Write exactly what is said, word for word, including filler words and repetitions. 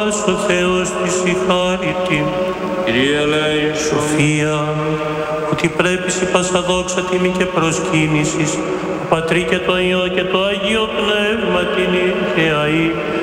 ο Θεός της η χάρητη, Κύριε ελέησον. Σοφία, ότι πρέπει η πασαδόξα τιμή και προσκύνησης, το Πατρί και το Υιό και το Αγίο Πνεύμα την και αεί,